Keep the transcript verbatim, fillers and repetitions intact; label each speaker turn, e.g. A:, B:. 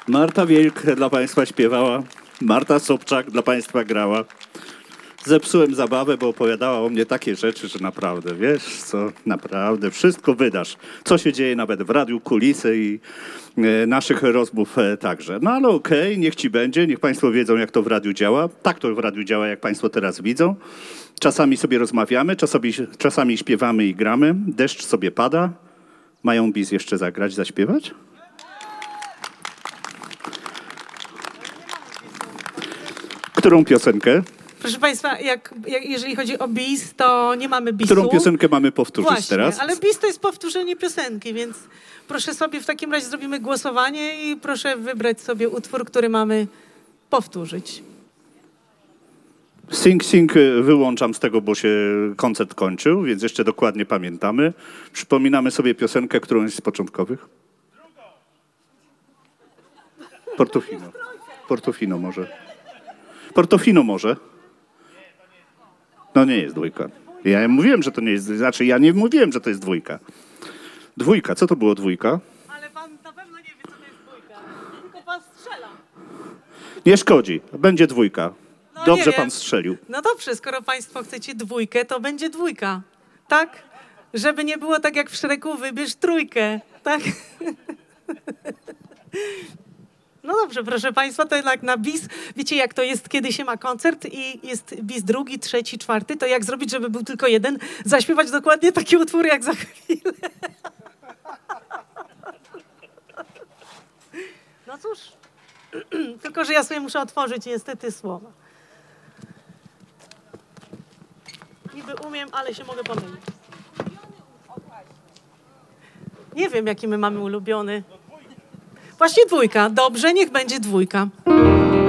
A: Marta Wilk dla Państwa śpiewała, Marta Sobczak dla Państwa grała. Zepsułem zabawę, bo opowiadała o mnie takie rzeczy, że naprawdę, wiesz co, naprawdę wszystko wydasz. Co się dzieje nawet w radiu, kulisy i e, naszych rozmów e, także. No ale okej, okay, niech ci będzie, niech Państwo wiedzą, jak to w radiu działa. Tak to w radiu działa, jak Państwo teraz widzą. Czasami sobie rozmawiamy, czasami, czasami śpiewamy i gramy. Deszcz sobie pada. Mają bis jeszcze zagrać, zaśpiewać? Którą piosenkę?
B: Proszę Państwa, jak, jak, jeżeli chodzi o bis, to nie mamy bisu.
A: Którą piosenkę mamy powtórzyć
B: Właśnie,
A: teraz?
B: ale bis to jest powtórzenie piosenki, więc proszę sobie w takim razie zrobimy głosowanie i proszę wybrać sobie utwór, który mamy powtórzyć.
A: Sing Sing wyłączam z tego, bo się koncert kończył, więc jeszcze dokładnie pamiętamy. Przypominamy sobie piosenkę, którąś z początkowych. Portofino. Portofino może. Portofino może. No nie jest dwójka. Ja mówiłem, że to nie jest, znaczy ja nie mówiłem, że to jest dwójka. Dwójka, co to było dwójka?
B: Ale pan na pewno nie wie, co to jest dwójka. Tylko pan strzela.
A: Nie szkodzi, będzie dwójka.
B: No
A: Dobrze pan strzelił.
B: No dobrze, skoro państwo chcecie dwójkę, to będzie dwójka. Tak? Żeby nie było tak jak w Szreku, wybierz trójkę. Tak? No dobrze, proszę Państwa, to jednak na bis, wiecie jak to jest, kiedy się ma koncert i jest bis drugi, trzeci, czwarty, to jak zrobić, żeby był tylko jeden? Zaśpiewać dokładnie taki utwór jak za chwilę. No cóż, tylko że ja sobie muszę otworzyć niestety słowa. Niby umiem, ale się mogę pomylić. Nie wiem, jaki my mamy ulubiony. Właśnie dwójka. Dobrze, niech będzie dwójka.